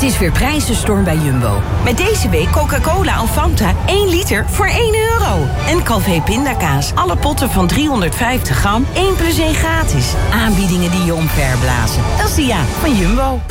Het is weer prijzenstorm bij Jumbo. Met deze week Coca-Cola of Fanta 1 liter voor €1. En Calvé pindakaas. Alle potten van 350 gram, 1 + 1 gratis. Aanbiedingen die je omverblazen. Dat is de van Jumbo.